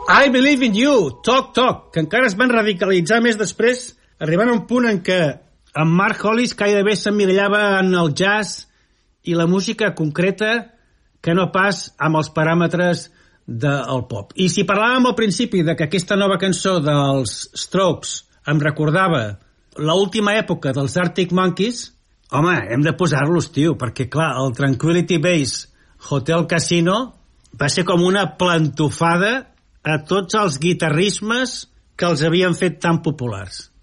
I Believe in You, Talk Talk, que encara es van radicalitzar més després, arribant a un punt en què en Mark Hollis gairebé s'emmirallava en el jazz i la música concreta que no pas amb els paràmetres del pop. I si parlàvem al principi de que aquesta nova cançó dels Strokes em recordava l'última època dels Arctic Monkeys, home, hem de posar-los, tio, perquè, clar, el Tranquility Base Hotel Casino va ser com una plantofada a tots els guitarrismes que els havien fet tan populars.